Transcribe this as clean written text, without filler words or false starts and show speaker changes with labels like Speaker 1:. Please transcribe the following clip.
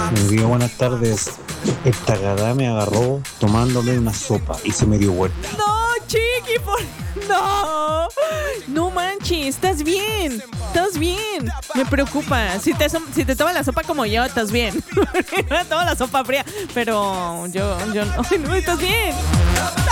Speaker 1: Buenas tardes. Esta gada me agarró tomándome una sopa y se me dio vuelta.
Speaker 2: No, Chiqui, no. No manches, ¿estás bien? ¿Estás bien? Me preocupa. Si te tomas la sopa como yo, estás bien. Me tomo la sopa fría, pero yo no. Ay, no, ¿estás bien?